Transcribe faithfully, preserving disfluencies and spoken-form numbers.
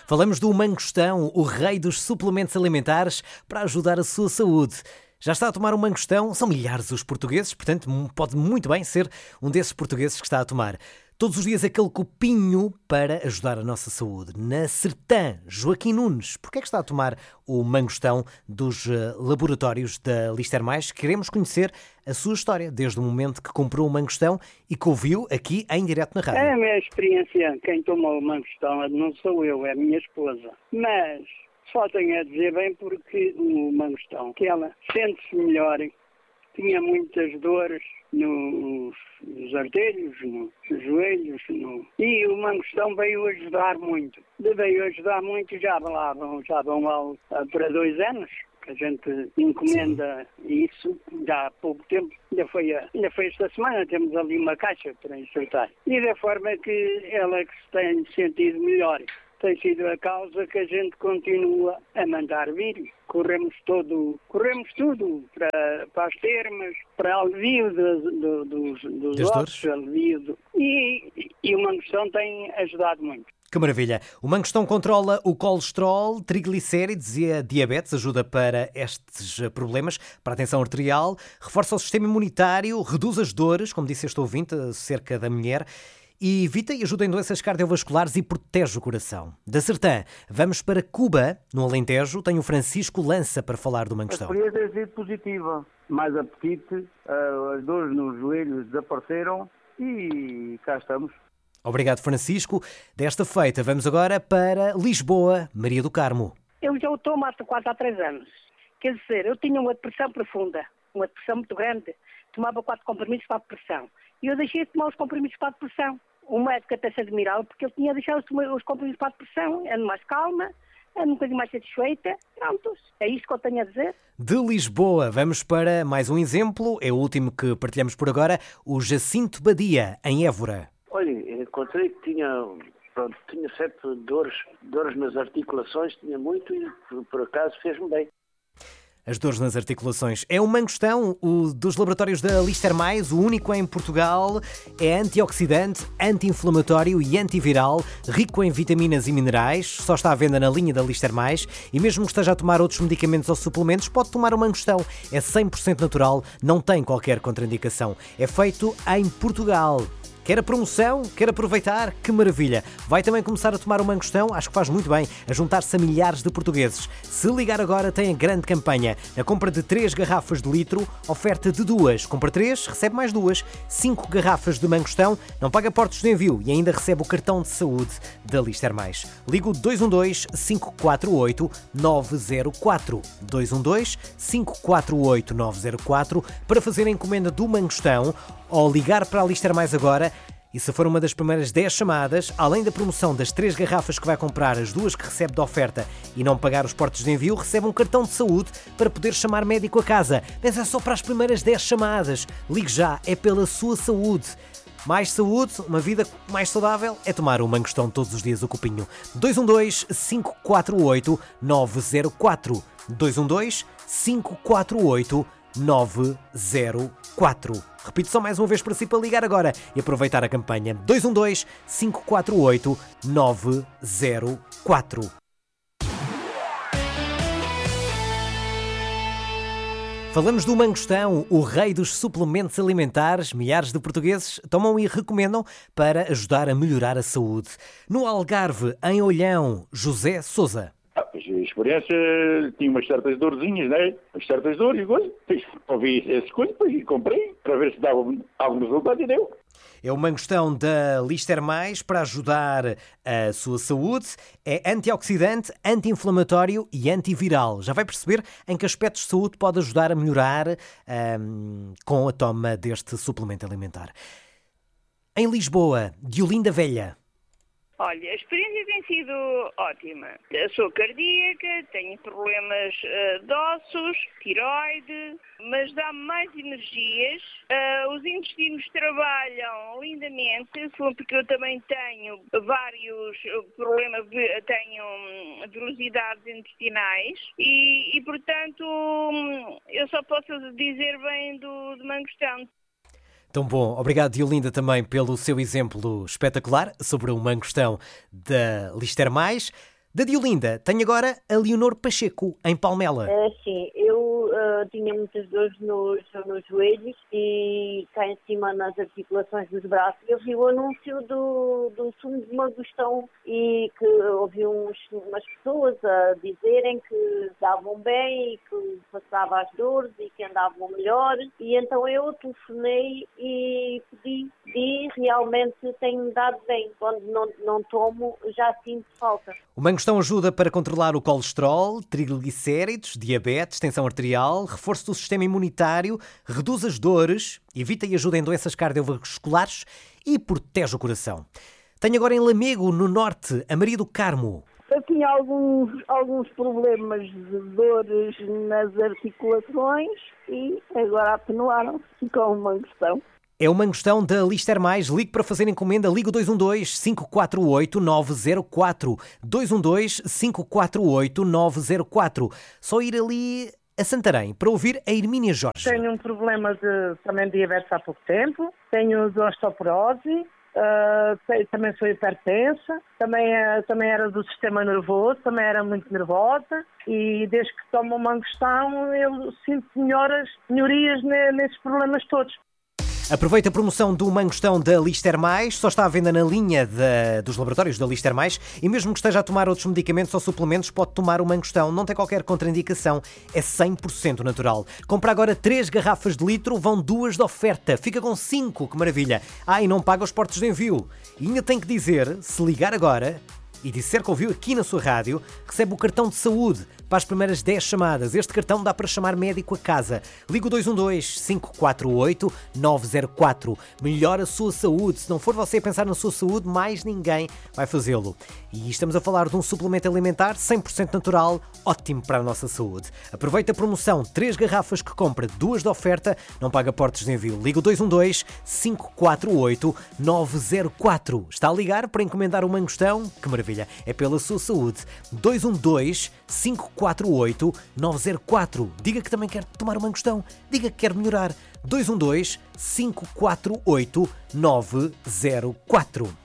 Falamos do mangostão, o rei dos suplementos alimentares, para ajudar a sua saúde. Já está a tomar um mangostão? São milhares os portugueses, portanto pode muito bem ser um desses portugueses que está a tomar. Todos os dias aquele copinho para ajudar a nossa saúde. Na Sertã, Joaquim Nunes, porquê é que está a tomar o mangostão dos laboratórios da Lister Mais? Queremos conhecer a sua história, desde o momento que comprou o mangostão e que ouviu aqui em direto na rádio. É a minha experiência, quem tomou o mangostão não sou eu, é a minha esposa. Mas só tenho a dizer bem porque o mangostão, que ela sente-se melhor, tinha muitas dores nos, nos artelhos, nos joelhos, no... e o mangostão veio ajudar muito. Veio ajudar muito, já lá vão, já vão ao, para dois anos que a gente encomenda Sim. isso, já há pouco tempo. Ainda foi, ainda foi esta semana, temos ali uma caixa para insertar. E da forma que ela que se tem sentido melhor. Tem sido a causa que a gente continua a mandar vir. Corremos todo, corremos tudo para, para as termas, para alivio de, de, dos, dos ossos, alivio de, e, e o mangostão tem ajudado muito. Que maravilha! O mangostão controla o colesterol, triglicéridos e a diabetes, ajuda para estes problemas, para a tensão arterial, reforça o sistema imunitário, reduz as dores, como disse este ouvinte, acerca da mulher, e evita e ajuda em doenças cardiovasculares e protege o coração. Da Sertã, vamos para Cuba, no Alentejo. Tem o Francisco Lança para falar do mangostão. A experiência tem sido positiva. Mais apetite, as dores nos joelhos desapareceram e cá estamos. Obrigado, Francisco. Desta feita, vamos agora para Lisboa, Maria do Carmo. Eu já o tomo há quase há três anos. Quer dizer, eu tinha uma depressão profunda, uma depressão muito grande. Tomava quatro comprimidos para a depressão. E eu deixei de tomar os comprimidos para a depressão. O médico até se admirava porque ele tinha deixado os comprimidos para a depressão. Ando mais calma, ando um bocadinho mais satisfeita. Prontos, é isto que eu tenho a dizer. De Lisboa, vamos para mais um exemplo. É o último que partilhamos por agora. O Jacinto Badia, em Évora. Olha, encontrei que tinha, pronto, tinha sete dores, dores nas articulações, tinha muito e por, por acaso fez-me bem. As dores nas articulações. É um mangostão, o dos laboratórios da Lister Mais, o único em Portugal. É antioxidante, anti-inflamatório e antiviral, rico em vitaminas e minerais. Só está à venda na linha da Lister Mais. E mesmo que esteja a tomar outros medicamentos ou suplementos, pode tomar o mangostão. É cem por cento natural, não tem qualquer contraindicação. É feito em Portugal. Quer a promoção? Quer aproveitar? Que maravilha! Vai também começar a tomar o mangostão, acho que faz muito bem, a juntar-se a milhares de portugueses. Se ligar agora, tem a grande campanha. Na compra de três garrafas de litro, oferta de duas. Compra três, recebe mais duas. cinco garrafas de mangostão, não paga portos de envio e ainda recebe o cartão de saúde da Lister Mais. Ligo dois um dois, cinco quatro oito, nove zero quatro. dois um dois, cinco quatro oito, nove zero quatro para fazer a encomenda do mangostão ou ligar para a Lister Mais agora. E se for uma das primeiras dez chamadas, além da promoção das três garrafas que vai comprar, as duas que recebe de oferta e não pagar os portos de envio, recebe um cartão de saúde para poder chamar médico a casa. Mas é só para as primeiras dez chamadas. Ligue já, é pela sua saúde. Mais saúde, uma vida mais saudável, é tomar um mangostão todos os dias o copinho. dois um dois, cinco quatro oito, nove zero quatro. dois um dois, cinco quatro oito, nove zero quatro. Repito só mais uma vez para si para ligar agora e aproveitar a campanha. dois um dois, cinco quatro oito, nove zero quatro. Falamos do mangostão, o rei dos suplementos alimentares. Milhares de portugueses tomam e recomendam para ajudar a melhorar a saúde. No Algarve, em Olhão, José Sousa. Ah, pois, a experiência tinha umas certas dorzinhas, né? Umas certas dores e coisas. Ouvi essas coisas e comprei para ver se dava algum resultado e deu. É o mangostão da Lister Mais para ajudar a sua saúde. É antioxidante, anti-inflamatório e antiviral. Já vai perceber em que aspectos de saúde pode ajudar a melhorar um, com a toma deste suplemento alimentar. Em Lisboa, de Olinda Velha. Olha, a experiência tem sido ótima. Eu sou cardíaca, tenho problemas uh, de ossos, tiroide, mas dá-me mais energias. Uh, os intestinos trabalham lindamente, porque eu também tenho vários problemas, tenho virosidades intestinais e, e portanto, eu só posso dizer bem do, do mangostão. Tão bom. Obrigado, Diolinda, também pelo seu exemplo espetacular sobre o mangostão da Lister Mais. Da Diolinda, tenho agora a Leonor Pacheco, em Palmela. É, sim, eu uh, tinha muitas dores nos, nos joelhos e cá em cima nas articulações dos braços. Eu vi o anúncio do, do sumo de mangostão e que ouvi uns, umas pessoas a dizerem que davam bem e que passava as dores e que andavam melhor. E então eu telefonei e pedi e realmente tem-me dado bem. Quando não, não tomo, já sinto falta. O mangostão ajuda para controlar o colesterol, triglicéridos, diabetes, tensão arterial, reforço do sistema imunitário, reduz as dores, evita e ajuda em doenças cardiovasculares e protege o coração. Tenho agora em Lamego, no norte, a Maria do Carmo. Eu tinha alguns, alguns problemas de dores nas articulações e agora atenuaram-se com o mangostão. É o mangostão da Lister Mais. Ligue para fazer encomenda. Ligue o dois um dois, cinco quatro oito, nove zero quatro. dois um dois, cinco quatro oito, nove zero quatro. Só ir ali a Santarém para ouvir a Hermínia Jorge. Tenho um problema de, também de diabetes há pouco tempo. Tenho de osteoporose. Uh, sei, também sou hipertensa. Também, uh, também era do sistema nervoso. Também era muito nervosa. E desde que tomo o mangostão eu sinto melhoras, melhorias nesses problemas todos. Aproveita a promoção do mangostão da Lister Mais, só está à venda na linha de, dos laboratórios da Lister Mais e mesmo que esteja a tomar outros medicamentos ou suplementos, pode tomar o mangostão, não tem qualquer contraindicação, é cem por cento natural. Compra agora três garrafas de litro, vão duas de oferta, fica com cinco, que maravilha. Ah, e não paga os portos de envio. E ainda tem que dizer, se ligar agora e disser que ouviu aqui na sua rádio, recebe o cartão de saúde para as primeiras dez chamadas. Este cartão dá para chamar médico a casa. Liga o dois um dois, cinco quatro oito, nove zero quatro. Melhora a sua saúde. Se não for você a pensar na sua saúde, mais ninguém vai fazê-lo. E estamos a falar de um suplemento alimentar cem por cento natural, ótimo para a nossa saúde. Aproveita a promoção, três garrafas que compra, duas de oferta, não paga portos de envio. Liga o dois um dois, cinco quatro oito, nove zero quatro. Está a ligar para encomendar o mangostão? Que maravilha, é pela sua saúde. dois um dois, cinco quatro oito, nove zero quatro. Diga que também quer tomar o mangostão. Diga que quer melhorar. dois um dois, cinco quatro oito, nove zero quatro.